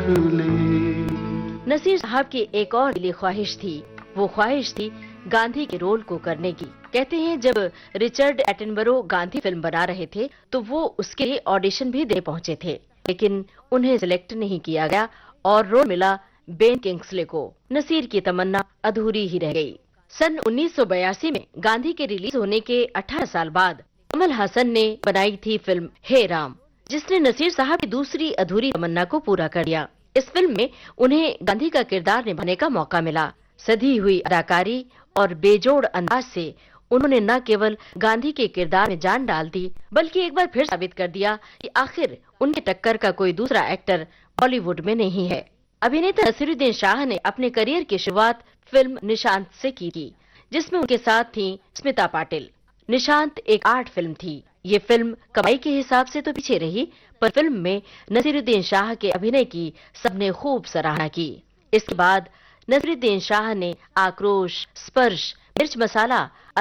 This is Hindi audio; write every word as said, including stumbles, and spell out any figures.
ले। नसीर साहब की एक और दिली ख्वाहिश थी, वो ख्वाहिश थी गांधी के रोल को करने की। कहते हैं जब रिचर्ड एटनबरो गांधी फिल्म बना रहे थे तो वो उसके लिए ऑडिशन भी दे पहुंचे थे, लेकिन उन्हें सिलेक्ट नहीं किया गया और रोल मिला बेन किंग्सले को। नसीर की तमन्ना अधूरी ही रह गई। सन उन्नीस सौ बयासी में गांधी के रिलीज होने के अठारह साल बाद कमल हासन ने बनाई थी फिल्म हे राम, जिसने नसीर साहब की दूसरी अधूरी तमन्ना को पूरा कर दिया। इस फिल्म में उन्हें गांधी का किरदार निभाने का मौका मिला। सधी हुई अदाकारी और बेजोड़ अंदाज से उन्होंने न केवल गांधी के किरदार में जान डाल दी, बल्कि एक बार फिर साबित कर दिया कि आखिर उनके टक्कर का कोई दूसरा एक्टर बॉलीवुड में नहीं है। अभिनेता नसीरुद्दीन शाह ने अपने करियर की शुरुआत फिल्म निशांत से की थी, जिसमें उनके साथ थी स्मिता पाटिल। निशांत एक आर्ट फिल्म थी। ये फिल्म कमाई के हिसाब से तो पीछे रही, पर फिल्म में नसीरुद्दीन शाह के अभिनय की सबने खूब सराहना की। इसके बाद नसीरुद्दीन शाह ने आक्रोश, स्पर्श, मिर्च मसाला